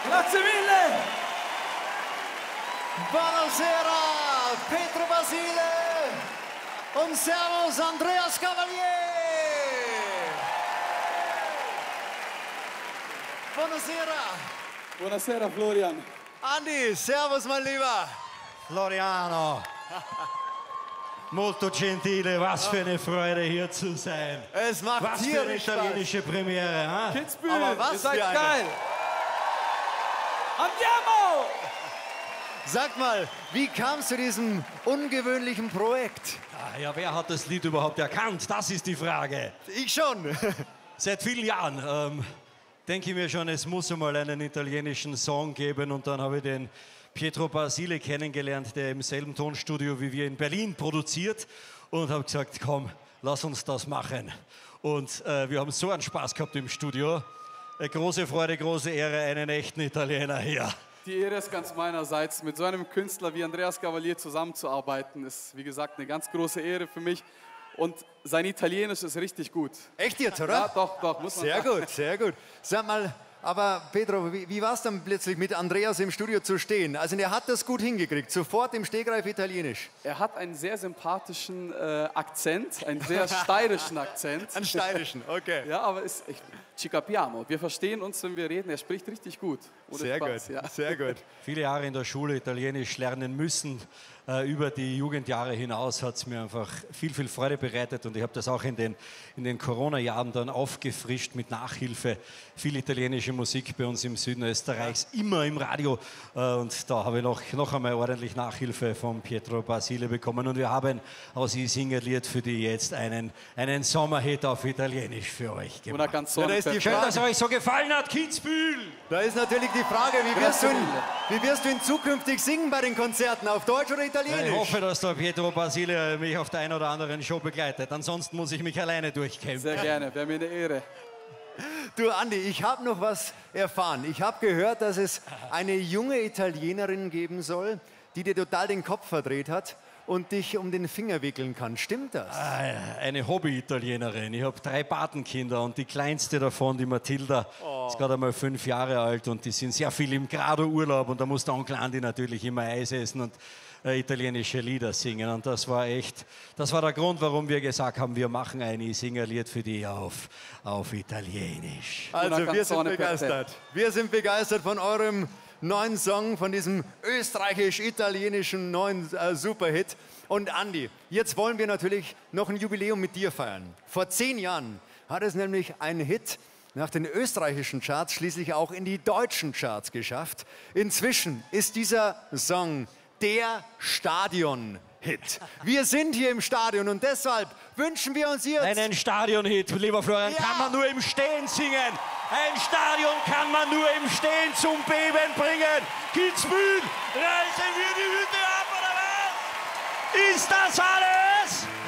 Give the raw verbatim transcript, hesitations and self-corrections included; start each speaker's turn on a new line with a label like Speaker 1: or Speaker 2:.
Speaker 1: Grazie mille!
Speaker 2: Buonasera, Pietro Basile und Servus, Andreas Cavalier! Buonasera!
Speaker 1: Buonasera, Florian.
Speaker 2: Andi, Servus, mein Lieber!
Speaker 3: Floriano, molto gentile, was für eine Freude hier zu sein.
Speaker 2: Es macht
Speaker 3: Was für eine
Speaker 2: tierisch Spaß.
Speaker 3: italienische Premiere, ha?
Speaker 1: Kitzbühel,
Speaker 2: Aber was
Speaker 1: ihr seid
Speaker 2: für eine.
Speaker 1: geil. Andiamo!
Speaker 2: Sag mal, wie kam es zu diesem ungewöhnlichen Projekt?
Speaker 3: Ah, ja, wer hat das Lied überhaupt erkannt? Das ist die Frage.
Speaker 2: Ich schon.
Speaker 3: Seit vielen Jahren ähm, denke ich mir schon, es muss einmal einen italienischen Song geben. Und dann habe ich den Pietro Basile kennengelernt, der im selben Tonstudio wie wir in Berlin produziert. Und habe gesagt, komm, lass uns das machen. Und äh, wir haben so einen Spaß gehabt im Studio. Eine große Freude, große Ehre, einen echten Italiener hier.
Speaker 1: Die Ehre ist ganz meinerseits. Mit so einem Künstler wie Andreas Cavalier zusammenzuarbeiten, ist, wie gesagt, eine ganz große Ehre für mich. Und sein Italienisch ist richtig gut.
Speaker 2: Echt jetzt, oder?
Speaker 1: Ja, doch, doch, muss man
Speaker 2: Sehr
Speaker 1: sagen.
Speaker 2: gut, sehr gut. Sag mal, aber Pedro, wie, wie war es dann plötzlich mit Andreas im Studio zu stehen? Also er hat das gut hingekriegt, sofort im Stegreif Italienisch.
Speaker 1: Er hat einen sehr sympathischen äh, Akzent, einen sehr steirischen Akzent.
Speaker 2: Einen steirischen, okay.
Speaker 1: Ja, aber ist, ich, ci capiamo. Wir verstehen uns, wenn wir reden. Er spricht richtig gut. Ohne
Speaker 2: Sehr
Speaker 1: Spaß,
Speaker 2: gut,
Speaker 1: ja.
Speaker 2: sehr gut.
Speaker 3: Viele Jahre in der Schule Italienisch lernen müssen. Äh, über die Jugendjahre hinaus hat es mir einfach viel, viel Freude bereitet. Und ich habe das auch in den, in den Corona-Jahren dann aufgefrischt mit Nachhilfe. Viel italienische Musik bei uns im Süden Österreichs, immer im Radio. Äh, und da habe ich noch, noch einmal ordentlich Nachhilfe von Pietro Basile bekommen. Und wir haben aus I Singerlied für die jetzt einen, einen Sommerhit auf Italienisch für euch
Speaker 1: Una
Speaker 3: gemacht.
Speaker 1: canzone
Speaker 2: Ja, da ist die
Speaker 1: per-
Speaker 3: Schön,
Speaker 2: Frage.
Speaker 3: dass euch so gefallen hat, Kitzbühel!
Speaker 2: Da ist natürlich die Frage, wie wirst, du
Speaker 1: Grazie
Speaker 2: in,
Speaker 1: mille.
Speaker 2: wie wirst du in zukünftig singen bei den Konzerten, auf Deutsch oder
Speaker 3: Ich
Speaker 2: Italienisch?
Speaker 3: hoffe, dass der Pietro Basile mich auf der einen oder anderen Show begleitet. Ansonsten muss ich mich alleine durchkämpfen.
Speaker 1: Sehr gerne, wäre mir eine Ehre.
Speaker 2: Du Andi, ich habe noch was erfahren. Ich habe gehört, dass es eine junge Italienerin geben soll, die dir total den Kopf verdreht hat und dich um den Finger wickeln kann. Stimmt das?
Speaker 3: Eine Hobby-Italienerin. Ich habe drei Patenkinder und die kleinste davon, die Mathilda, ist gerade einmal fünf Jahre alt und die sind sehr viel im Grado-Urlaub und da muss der Onkel Andi natürlich immer Eis essen und äh, italienische Lieder singen. Und das war echt, das war der Grund, warum wir gesagt haben, wir machen ein I-Singer-Lied für die auf, auf Italienisch.
Speaker 2: Also wir sind
Speaker 1: Canzone per te.
Speaker 2: begeistert. Wir sind begeistert von eurem neuen Song, von diesem österreichisch-italienischen neuen äh, Superhit. Und Andi, jetzt wollen wir natürlich noch ein Jubiläum mit dir feiern. Vor zehn Jahren hat es nämlich einen Hit nach den österreichischen Charts schließlich auch in die deutschen Charts geschafft. Inzwischen ist dieser Song der Stadion-Hit. Wir sind hier im Stadion und deshalb wünschen wir uns jetzt...
Speaker 3: Einen Stadion-Hit, lieber Florian,
Speaker 2: Ja.
Speaker 3: kann man nur im Stehen singen. Ein Stadion kann man nur im Stehen zum Beben bringen. Kitzbühel, reißen wir die Hütte ab, oder was? Ist das alles?